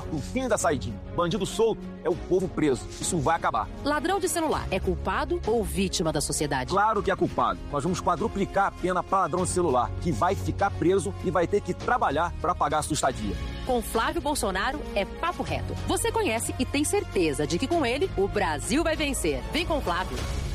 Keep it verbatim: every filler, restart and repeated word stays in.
O fim da saidinha. Bandido solto é o povo preso. Isso vai acabar. Ladrão de celular é culpado ou vítima da sociedade? Claro que é culpado. Nós vamos quadruplicar a pena para ladrão de celular, que vai ficar preso e vai ter que trabalhar para pagar a sua estadia. Com Flávio Bolsonaro é papo reto. Você conhece e tem certeza de que com ele o Brasil vai vencer. Vem com o Flávio.